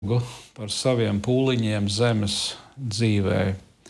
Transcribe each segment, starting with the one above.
par saviem pūliņiem zemes dzīvē.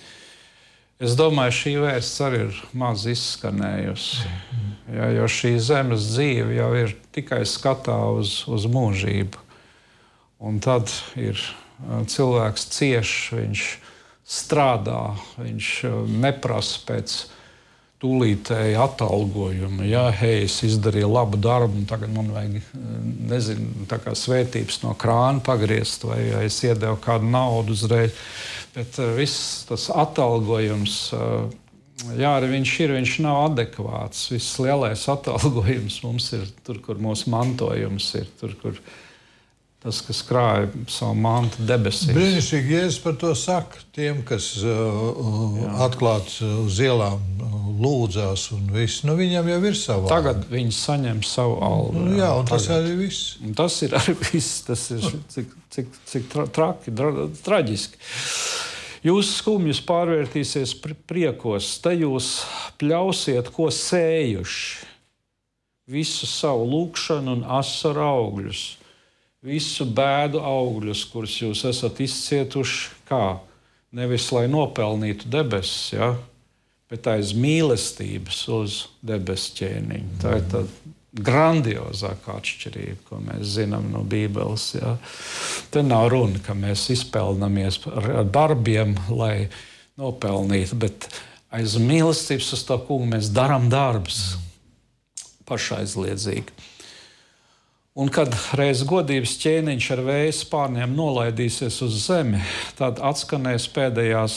Es domāju, šī vēsts arī ir maz izskanējusi, jo šī zemes dzīve jau ir tikai skatā uz mūžību. Un tad ir cilvēks cieš, viņš strādā, viņš neprasa pēc tūlītēji atalgojumu. Jā, hei, es izdarīju labu darbu, un tagad man vajag, nezinu, tā kā svētības no krāna pagriezt, vai es iedevu kādu naudu uzreiz. Bet viss tas atalgojums, jā, arī viņš nav adekvāts. Viss lielais atalgojums mums ir tur, kur mūsu mantojums ir, tur, kur tas, kas krāja savu mantu debesīs. Brīnišķīgi, Jēzus par to saka tiem, kas atklāts uz ielām lūdzās un viss. Nu, viņam jau ir sava alga. Tagad viņi saņem savu algu. Nu, jā, un tas arī viss. Un tas ir arī viss. Tas ir cik traki, traģiski. Jūsu skumjas pārvērtīsies priekos. Te jūs pļausiet, ko sējuši. Visu savu lūkšanu un asaru augļus. Visu bēdu augļus, kurus jūs esat izcietuši, kā? Nevis, lai nopelnītu debesis, ja? Bet aiz mīlestības uz debesu ķēniņu. Tā ir tā grandiozākā atšķirība, ko mēs zinām no Bībeles. Ja? Te nav runa, ka mēs izpelnamies ar darbiem, lai nopelnītu, bet aiz mīlestības uz to kungu mēs darām darbus pašaizliedzīgi. Un kad reiz godības ķēniņš ar vēja spārniem nolaidīsies uz zemi, tad atskanēs pēdējās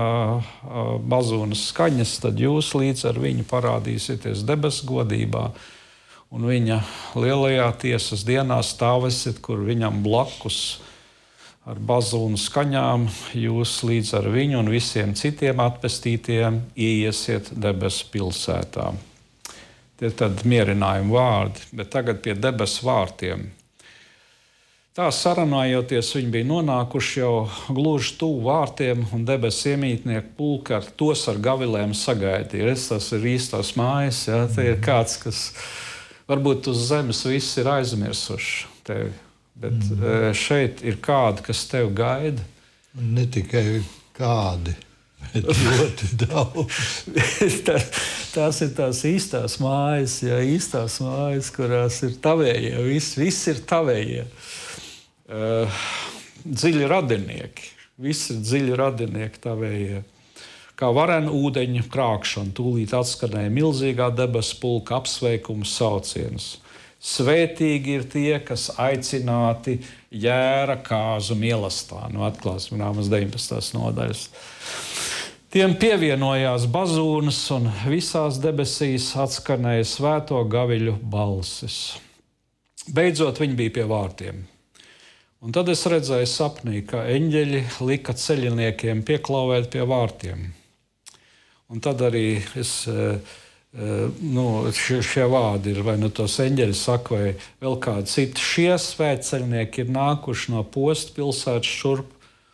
bazūnas skaņas, tad jūs līdz ar viņu parādīsieties debesu godībā, un viņa lielajā tiesas dienā stāvēsiet, kur viņam blakus ar bazūnu skaņām jūs līdz ar viņu un visiem citiem atpestītiem ieiesiet debesu pilsētā. Tie ir tad mierinājumi vārdi, bet tagad pie debesu vārtiem. Tā sarunājoties, viņi bija nonākuši jau gluži tuvu vārtiem, un debesu iemītnieku pulka ar gavilēm sagaidīja. Tas ir īstās mājas, ja? Te ir kāds, kas varbūt uz zemes viss ir aizmirsuši tevi, bet šeit ir kādi, kas tevi gaida. Un ne tikai kādi. Ļoti daudz. Tās ir tās īstās mājas, ja, īstās mājas, kurās ir tavējie, viss ir tavējie. Dziļi radinieki, visi ir dziļi radinieki tavējie. Kā varena ūdeņu krākšana, tūlīt atskanēja milzīgā debesu pulka apsveikumu sauciens. Svētīgi ir tie, kas aicināti jēra kāzu mielastā, no Atklāsmes grāmatas 19. nodaļas. Tiem pievienojās bazūnas, un visās debesīs atskanēja svēto gaviļu balsis. Beidzot viņi bija pie vārtiem. Un tad es redzēju sapnī, ka eņģeļi lika ceļiniekiem pieklauvēt pie vārtiem. Un tad arī šie vārdi ir, vai nu tos eņģeļi saka, vai vēl kādi citi. Šie svētceļnieki ir nākuši no postu pilsētas šurp.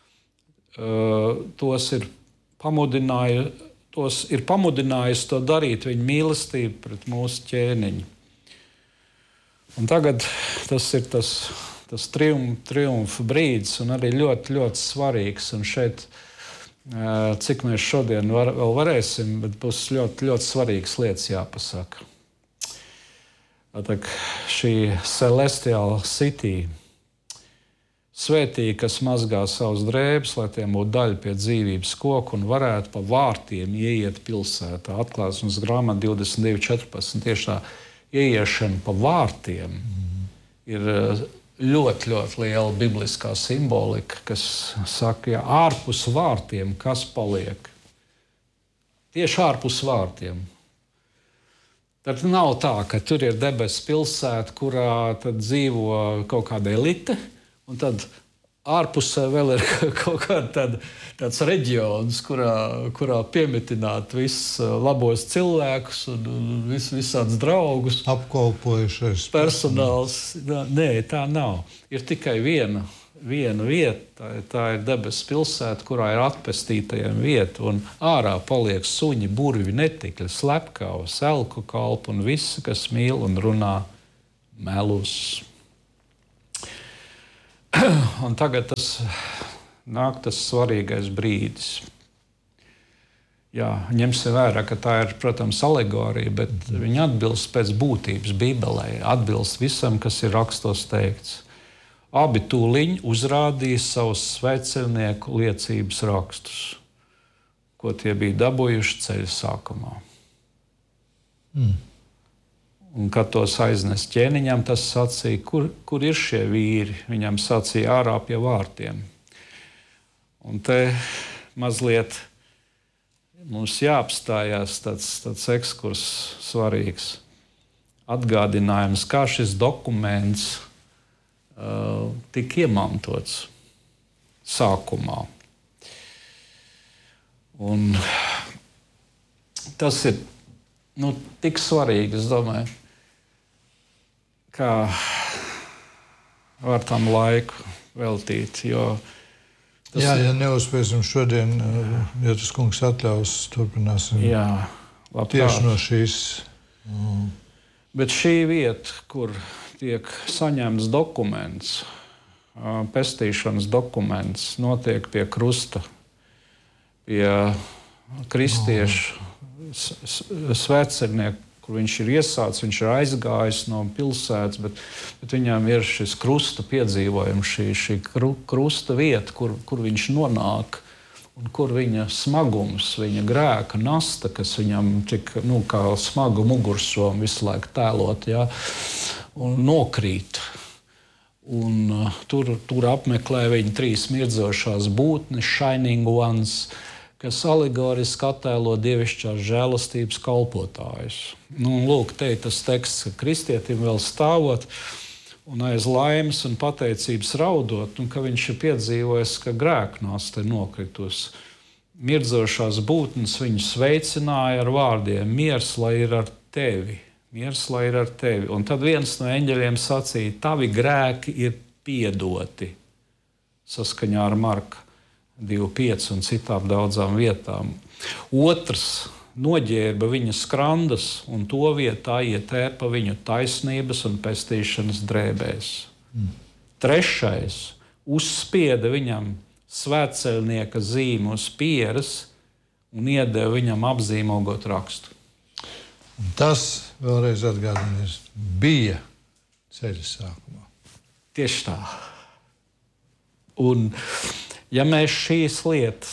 Tos ir pamudinājusi to darīt viņa mīlestību pret mūsu ķēniņu. Un tagad tas ir tas triumfa brīdis un arī ļoti, ļoti svarīgs. Un šeit, cik mēs šodien vēl varēsim, bet būs ļoti, ļoti svarīgas lietas jāpasaka. Tā šī Celestial City, svētīgi, kas mazgā savus drēbes, lai tiem būtu daļa pie dzīvības koka un varētu pa vārtiem ieiet pilsētā. Atklāsmes grāmata 22.14. Tieši tā ieiešana pa vārtiem ir ļoti, ļoti liela bibliskā simbolika, kas saka, ja ārpus vārtiem kas paliek? Tieši ārpus vārtiem. Tad nav tā, ka tur ir debesu pilsēta, kurā tad dzīvo kaut kāda elite, un tad ārpusē vēl ir kaut tāds reģions, kurā piemetināt visus labos cilvēkus un visādus draugus. Apkalpojušais personāls. Nē, tā nav. Ir tikai viena vieta, tā ir debesu pilsēta, kurā ir atpestītajiem vieta, un ārā paliek suņi, burvi, netikļi, slepkavas, elku kalpi un visi, kas mīl un runā melus. Un tagad nāk tas svarīgais brīdis. Jā, ņemsim vērā, ka tā ir, protams, alegorija, bet viņa atbilst pēc būtības Bībelē, atbilst visam, kas ir rakstos teikts. Abi tūliņi uzrādīja savus sveceļnieku liecības rakstus, ko tie bija dabūjuši ceļa sākumā. Un, kad tos aiznes ķēniņam, tas sacīja, kur ir šie vīri? Viņam sacīja ārā pie vārtiem. Un te mazliet mums jāapstājās tāds ekskurs svarīgs. Atgādinājums, kā šis dokuments tika iemantots sākumā. Un tas ir tik svarīgi, es domāju, kā var tam laiku veltīt, jo jā, ja neuzspēsim šodien, ja tas kungs atļaus, turpināsim tieši no šīs. Bet šī vieta, kur tiek saņemts dokuments, pestīšanas dokuments, notiek pie krusta, pie kristiešu svētceļnieku, kur viņš ir iesācis, viņš ir aizgājis no pilsētas, bet viņam ir šis krusta piedzīvojums, šī krusta vieta, kur viņš nonāk un kur viņa smagums, viņa grēka nasta, kas viņam tik, kā smagu mugursomu visu laiku tēlot, un nokrīt. Un tur apmeklē viņa 3 mirdzošās būtnes, shining ones, kas alegoriski attēlo dievišķās žēlastības kalpotājus. Lūk, te ir tas teksts, ka kristietim vēl stāvot un aiz laimes un pateicības raudot, un ka viņš ir piedzīvojis, ka grēknasta ir nokritus. Mirdzošās būtnes viņu sveicināja ar vārdiem: miers, lai ir ar tevi, miers, lai ir ar tevi. Un tad viens no eņģeļiem sacīja: tavi grēki ir piedoti, saskaņā ar Marka 2,5 un citām daudzām vietām. Otrs noģērba viņa skrandas un to vietā ietērpa viņu taisnības un pestīšanas drēbēs. Trešais uzspieda viņam svētceļnieka zīmi uz pieres un iedeva viņam apzīmogot rakstu. Un tas, vēlreiz atgādinies, bija ceļa sākumā. Tieši tā. Un ja mēs šīs lietas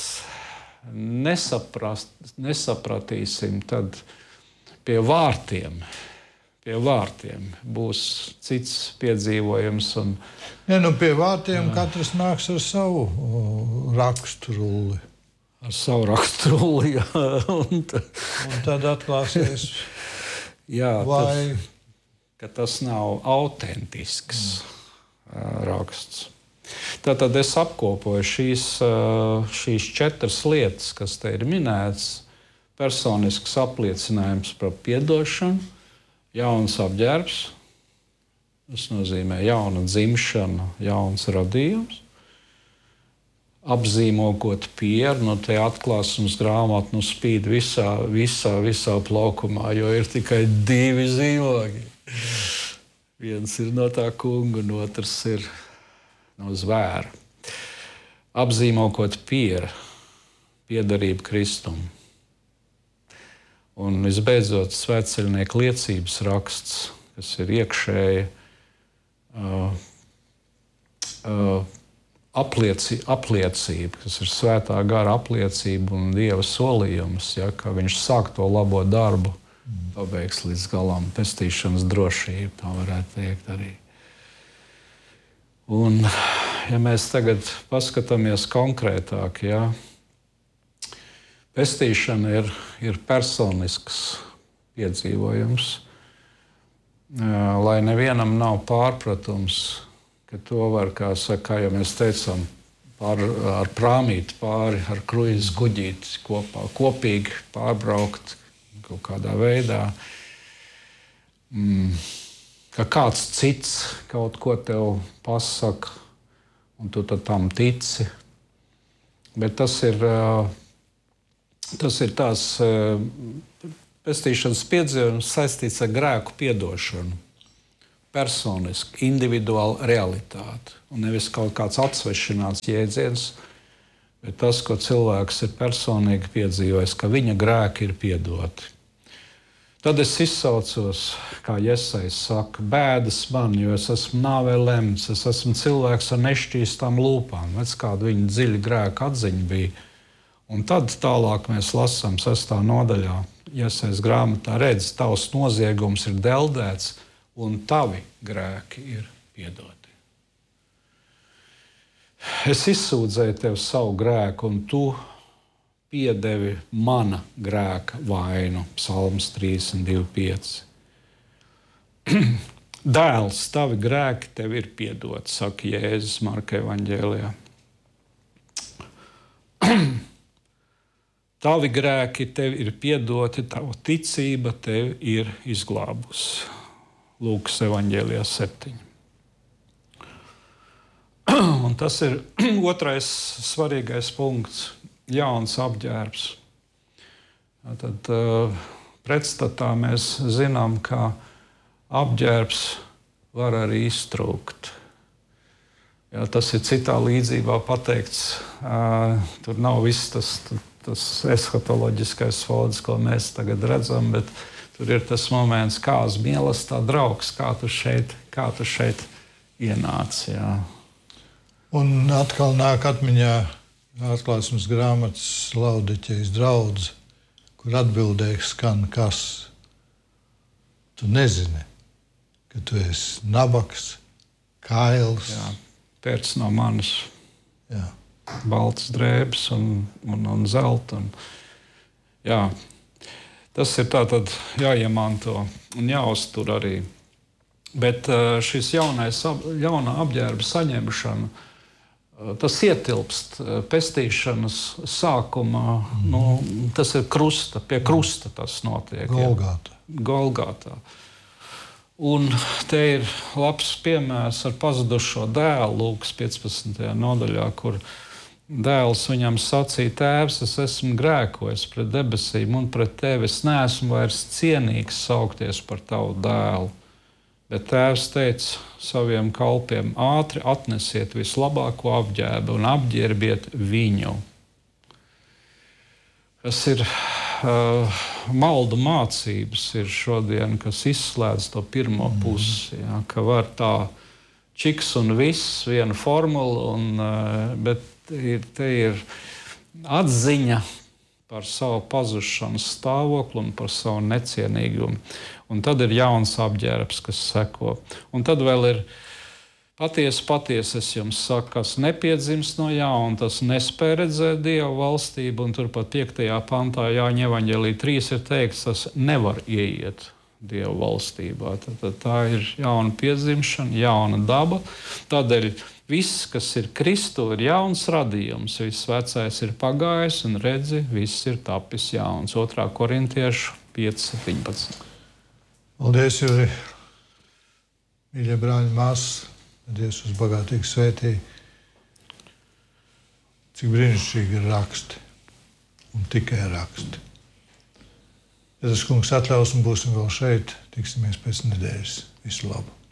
nesapratīsim, tad pie vārtiem būs cits piedzīvojums. Pie vārtiem katrs nāks ar savu raksturulli. Ar savu raksturulli, jā. Un tad atklāsies, ka tas nav autentisks raksts. Tātad es apkopoju šīs 4 lietas, kas te ir minētas. Personisks apliecinājums par piedošanu, jauns apģērbs, tas nozīmē jauna dzimšana, jauns radījums. Apzīmogot pieru, te atklāsmes grāmata spīd visā plaukumā, jo ir tikai 2 zīmogi. Viens ir no tā kunga, un otrs ir no zvēra. Apzīmokot piera, piederība Kristum. Un visbeidzot, svētceļnieka liecības raksts, kas ir iekšēji apliecība, kas ir svētā gara apliecība un Dieva solījums, ka viņš sāk to labo darbu, pabeigs līdz galam, pestīšanas drošība, tā varētu teikt arī. Un, ja mēs tagad paskatāmies konkrētāk, pestīšana ir personisks piedzīvojums, lai nevienam nav pārpratums, ka to var, kā jau mēs teicām, ar prāmīti pāri, ar kruīzes kuģīti kopīgi pārbraukt kaut kādā veidā. Ka kāds cits kaut ko tev pasaka, un tu tam tici. Bet tas ir tās pestīšanas piedzīvojums saistīts ar grēku piedošanu. personiska, individuāla realitāte. Un nevis kaut kāds atsvešināts jēdziens, bet tas, ko cilvēks ir personīgi piedzīvojis, ka viņa grēki ir piedoti. Tad es izsaucos, kā Jesajs saka, bēdas man, jo es esmu nāvē lemts, es esmu cilvēks ar nešķīstām lūpām, redz, kāda viņa dziļa grēka atziņa bija. Un tad tālāk mēs lasām 6. nodaļā, Jesajas grāmatā, redz, tavs noziegums ir deldēts un tavi grēki ir piedoti. Es izsūdzēju tev savu grēku, un tu piedevi mana grēka vainu. Psalms 32,5. Dēls, tavi grēki tev ir piedoti, saka Jēzus Marka evaņģēlijā. Tavi grēki tev ir piedoti, tava ticība tev ir izglābusi. Lūkas evaņģēlijā 7. Un tas ir otrais svarīgais punkts. Jauns apģērbs. Tad pretstatā mēs zinām, ka apģērbs var arī iztrūkt. Jā, tas ir citā līdzībā pateikts. Tur nav viss tas eskatoloģiskais fods, ko mēs tagad redzam, bet tur ir tas moments, kāds mīlestā draugs, kā tu šeit ienāc. Jā. Un atkal nāk atmiņā Atklāsmes grāmatas Laudiķejas draudze, kur atbildēja skan, kas tu nezini, ka tu esi nabaks, kails. Jā, pēc no manas Jā. baltas drēbes un zelta. Jā, tas ir tātad jāiemanto un jāuztur arī. Bet šis jaunā apģērba saņemšana, tas ietilpst pestīšanas sākumā. Tas ir pie krusta tas notiek. Golgātā. Un te ir labs piemērs ar pazudušo dēlu, Lūkas 15. nodaļā, kur dēls viņam sacīja: Tēvs, es esmu grēkojis pret debesīm un pret tevi. Es neesmu vairs cienīgs saukties par tavu dēlu. Bet tēvs teica saviem kalpiem: ātri atnesiet vislabāko apģērbu un apģērbiet viņu. Kas ir maldu mācības ir šodien, kas izslēdz to pirmo pusi. Ja, ka var tā čiks un viss, viena formula, bet te ir atziņa par savu pazušanas stāvokli un par savu necienīgumu. Un tad ir jauns apģērbs, kas seko. Un tad vēl ir patiesi es jums saku, kas nepiedzimst no jauna, tas nespēj redzēt Dieva valstību. Un turpat 5. pantā Jāņa evaņģēlija 3 ir teikts, tas nevar ieiet Dieva valstībā. Tad tā ir jauna piedzimšana, jauna daba. Tādēļ viss, kas ir Kristu, ir jauns radījums. Viss vecais ir pagājis un redzi, viss ir tapis jauns. 2. Korintiešu 5:17. Paldies, Juri. Mīļie brāļi, māsas, Dievs uz bagātīgi svētī. Cik brīnišķīgi ir raksti un tikai raksti. Ja tas kungs atļaus un būsim vēl šeit, tiksimies pēc nedēļas. Visu labu!